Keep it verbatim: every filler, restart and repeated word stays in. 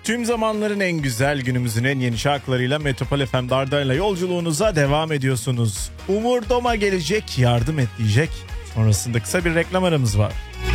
Tüm zamanların en güzel, günümüzün en yeni şarkılarıyla Metropol F M'de Arda'yla yolculuğunuza devam ediyorsunuz. Umur Doma gelecek, yardım et diyecek. Sonrasında kısa bir reklam aramız var.